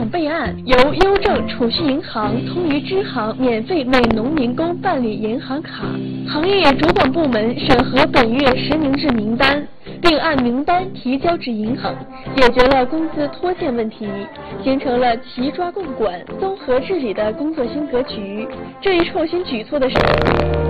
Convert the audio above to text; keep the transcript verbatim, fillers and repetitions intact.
等备案由邮政储蓄银行通于支行免费为农民工办理银行卡。行业主管部门审核本月实名制名单，并按名单提交至银行，解决了工资拖欠问题，形成了齐抓共管、综合治理的工作新格局。这一创新举措的